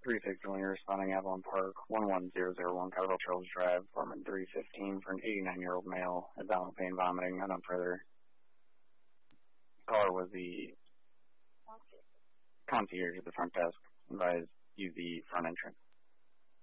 361, you're responding Avalon Park, 11001 Cotterville Trails Drive, apartment 315 for an 89-year-old male, abdominal pain, vomiting, unknown further. Caller was the concierge at the front desk, advised use the front entrance.